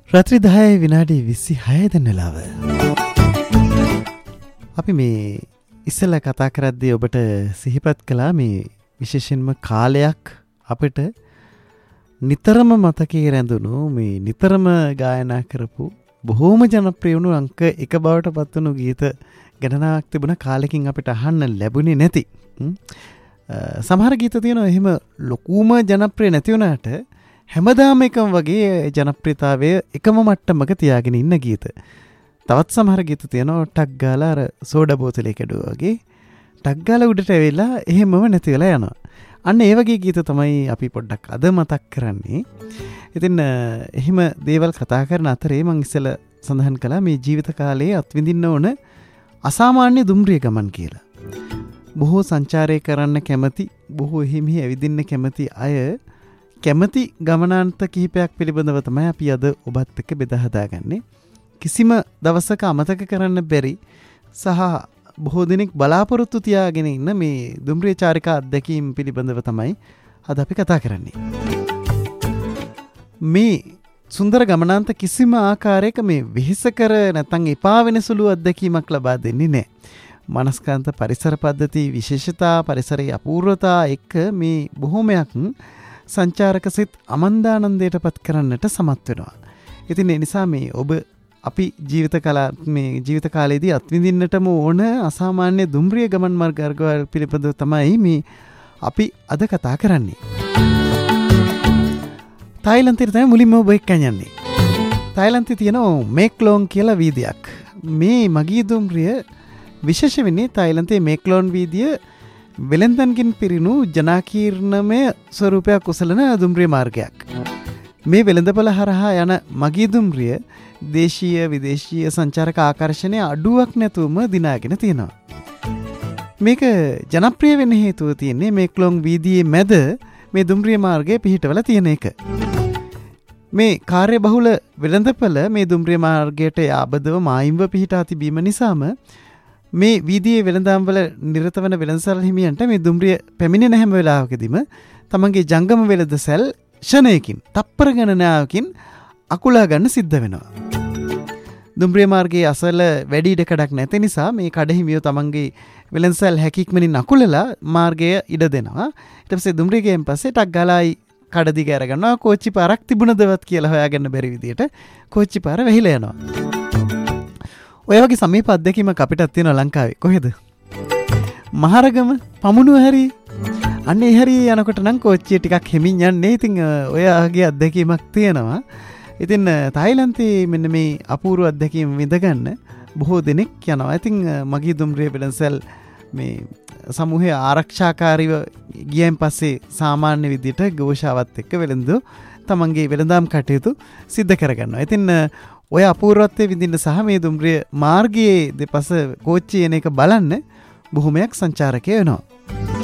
රාත්‍රී 10 විනාඩි 26 දෙන වෙලාව. අපි මේ ඉස්සෙල්ලා කතා කරද්දී ඔබට සිහිපත් කළා මේ විශේෂයෙන්ම කාලයක් අපිට නිතරම මතකයේ රැඳුණු මේ නිතරම ගායනා කරපු බොහෝම ජනප්‍රිය වුණු අංක 1 බවට පත් වුණු ගීත ගණනාවක් තිබුණ කාලෙකින් අපිට අහන්න ලැබුණේ නැති. සමහර ගීත තියෙනවා එහෙම ලොකුම ජනප්‍රිය නැති වුණාට හැමදාම එකම වගේ ජනප්‍රියතාවය එකම මට්ටමක තියාගෙන ඉන්න ගීත. තවත් සමහර ගීත තියෙනවා ටක් ගාලා අර සෝඩා බෝතලේ කැඩුවා වගේ ටක් ගාලා උඩට ඇවිල්ලා එහෙමම නැති වෙලා යනවා. අන්න ඒ වගේ ගීත තමයි අපි පොඩ්ඩක් අද මතක් කරන්නේ. ඉතින් එහෙම දේවල් කතා කරන අතරේ මම ඉස්සෙල්ලා සඳහන් කළා මේ ජීවිත කාලයේ අත්විඳින්න ඕන අසාමාන්‍ය දුම්රිය ගමන් කියලා. බොහෝ සංචාරය කරන්න කැමති, බොහෝ එහිමෙහි ඇවිදින්න කැමති අය කැමති ගමනාන්ත කිහිපයක් පිළිබඳව තමයි අපි අද ඔබත් එක්ක බෙදා හදාගන්නේ. කිසිම දවසක අමතක කරන්න බැරි සහ බොහෝ දිනක් බලාපොරොත්තු තියාගෙන ඉන්න මේ දුම්රිය චාරිකා අත්දැකීම් පිළිබඳව තමයි අද අපි කතා කරන්නේ. මේ සුන්දර ගමනාන්ත කිසිම ආකාරයක මේ වෙහෙස කර නැත්නම් එපා වෙන සුළු අත්දැකීමක් ලබා දෙන්නේ නැහැ. මනස්කාන්ත පරිසර පද්ධති විශේෂතා පරිසරයේ අපූර්වතා එක්ක මේ බොහොමයක් සංචාරක සිත් අමන්දානන්දයට පත් කරන්නට සමත් වෙනවා. ඉතින් ඒ නිසා මේ ඔබ අපි ජීවිත කාලයේදී අත්විඳින්නටම ඕන අසාමාන්‍ය දුම්රිය ගමන් මාර්ගවල පිළිබඳව තමයි මේ අපි අද කතා කරන්නේ. තායිලන්තයේ තමයි මුලින්ම ඔබ එක්කන් යන්නේ. තායිලන්තයේ තියෙන මේක්ලෝන් කියලා වීදියක්. මේ මගී දුම්රිය විශේෂ වෙන්නේ තායිලන්තයේ මේක්ලෝන් වීදිය වෙලෙන්දන්ගින් පිරිණු ජනාකීර්ණමය ස්වරූපයක් උසලන දුම්රිය මාර්ගයක්. මේ වෙළඳපොළ හරහා යන මගී දුම්රිය දේශීය විදේශීය සංචාරක ආකර්ෂණය අඩුවක් නැතුවම දිනාගෙන තියෙනවා. මේක ජනප්‍රිය වෙන්න හේතුව තියෙන්නේ මේක්ලෝන් වීදියේ මැද මේ දුම්රිය මාර්ගය පිහිටවලා තියෙන එක. මේ කාර්යබහුල වෙළඳපොළ මේ දුම්රිය මාර්ගයට යාබදව මායිම්ව පිහිටා තිබීම නිසාම මේ වීදියේ වෙළඳාම් වල නිරත වන වෙළඳසල් හිමියන්ට මේ දුම්රිය පැමිණෙන හැම වෙලාවකදීම තමන්ගේ ජංගම වෙළඳසැල් ෂණයකින් තප්පර ගණනාවකින් අකුලා ගන්න සිද්ධ වෙනවා. දුම්රිය මාර්ගයේ අසල වැඩි ඉඩකඩක් නැති නිසා මේ කඩහිමියෝ තමන්ගේ වෙළඳසැල් හැකියක්මනින් අකුලලා මාර්ගය ඉඩ දෙනවා. ඊට පස්සේ දුම්රිය ගියන් පස්සේ ටක් ගාලායි කඩ දිග අරගන්නවා. කෝච්චි පාරක් තිබුණදවත් කියලා හොයාගන්න බැරි විදියට කෝච්චි පාර වැහිලා යනවා. ඔය වගේ සමීප අත්දැකීමක් අපිටත් තියෙනවා ලංකාවේ. කොහෙද? මහරගම පමුණුව හැරි. අන්න ඒ හැරි යනකොට නම් කෝච්චිය ටිකක් හෙමින් යන්නේ. ඉතින් ඔයගේ අත්දැකීමක් තියෙනවා. ඉතින් තායිලන්තයේ මෙන්න මේ අපූර්ව අත්දැකීම විඳගන්න බොහෝ දෙනෙක් යනවා. ඉතින් මගී දුම්රිය වෙළඳසැල් මේ සමූහයේ ආරක්ෂාකාරීව ගියන් පස්සේ සාමාන්‍ය විදිහට ഘോഷාවත් එක්ක වෙළඳු තමන්ගේ වෙළඳාම් කටයුතු සිද්ධ කරගන්නවා. ඉතින් ඔය අපූර්වත්වයේ විඳින්න සහ මේ දුම්රිය මාර්ගයේ දෙපස කෝච්චි එන එක බලන්න බොහොමයක් සංචාරකයෝ වෙනවා.